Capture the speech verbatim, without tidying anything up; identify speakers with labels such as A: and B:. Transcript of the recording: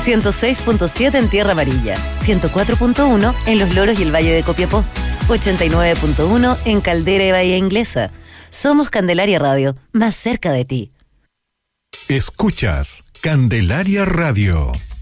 A: ciento seis punto siete en Tierra Amarilla, ciento cuatro punto uno en Los Loros y el Valle de Copiapó, ochenta y nueve punto uno en Caldera y Bahía Inglesa. Somos Candelaria Radio, más cerca de ti.
B: Escuchas Candelaria Radio.